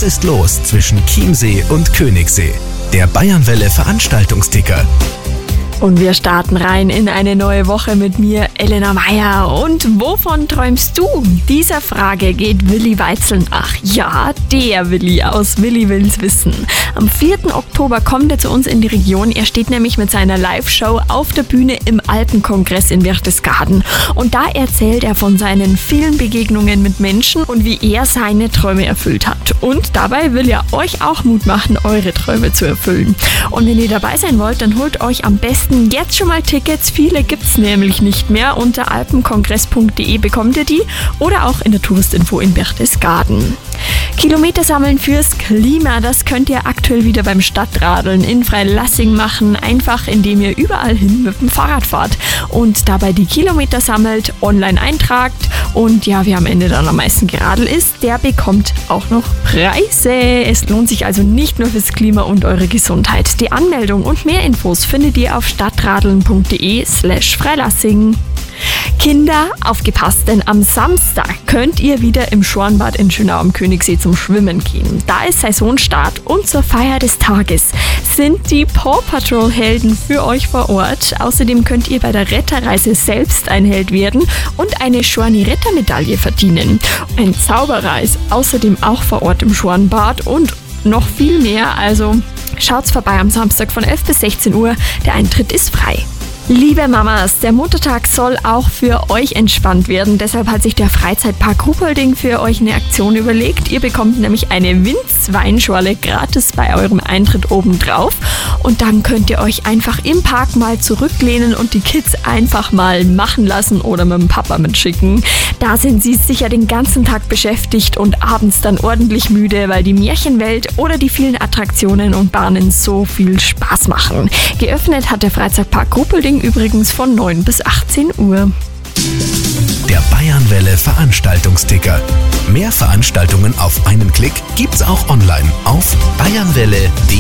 Was ist los zwischen Chiemsee und Königssee? Der Bayernwelle Veranstaltungsticker. Und wir starten rein in eine neue Woche mit mir, Elena Meyer. Und wovon träumst du? Dieser Frage geht Willi Weitzel nach. Ja, der Willi aus Willi will's wissen. Am 4. Oktober kommt er zu uns in die Region. Er steht nämlich mit seiner Live-Show auf der Bühne im Alpenkongress in Berchtesgaden. Und da erzählt er von seinen vielen Begegnungen mit Menschen und wie er seine Träume erfüllt hat. Und dabei will er euch auch Mut machen, eure Träume zu erfüllen. Und wenn ihr dabei sein wollt, dann holt euch am besten jetzt schon mal Tickets. Viele gibt's nämlich nicht mehr. Unter alpenkongress.de bekommt ihr die oder auch in der Touristinfo in Berchtesgaden. Kilometer sammeln fürs Klima, das könnt ihr aktuell wieder beim Stadtradeln in Freilassing machen, einfach indem ihr überall hin mit dem Fahrrad fahrt und dabei die Kilometer sammelt, online eintragt und ja, wer am Ende dann am meisten geradelt ist, der bekommt auch noch Preise. Es lohnt sich also nicht nur fürs Klima und eure Gesundheit. Die Anmeldung und mehr Infos findet ihr auf stadtradeln.de/Freilassing. Kinder, aufgepasst, denn am Samstag könnt ihr wieder im Schornbad in Schönau am Königssee zum Schwimmen gehen. Da ist Saisonstart und zur Feier des Tages sind die Paw Patrol Helden für euch vor Ort. Außerdem könnt ihr bei der Retterreise selbst ein Held werden und eine Schorni-Retter-Medaille verdienen. Ein Zauberer ist außerdem auch vor Ort im Schornbad und noch viel mehr, also schaut's vorbei am Samstag von 11 bis 16 Uhr. Der Eintritt ist frei. Liebe Mamas, der Muttertag soll auch für euch entspannt werden. Deshalb hat sich der Freizeitpark Ruppolding für euch eine Aktion überlegt. Ihr bekommt nämlich eine Winz-Weinschorle gratis bei eurem Eintritt obendrauf. Und dann könnt ihr euch einfach im Park mal zurücklehnen und die Kids einfach mal machen lassen oder mit dem Papa mitschicken. Da sind sie sicher den ganzen Tag beschäftigt und abends dann ordentlich müde, weil die Märchenwelt oder die vielen Attraktionen und Bahnen so viel Spaß machen. Geöffnet hat der Freizeitpark Ruppolding übrigens von 9 bis 18 Uhr. Der Bayernwelle Veranstaltungsticker. Mehr Veranstaltungen auf einen Klick gibt's auch online auf bayernwelle.de.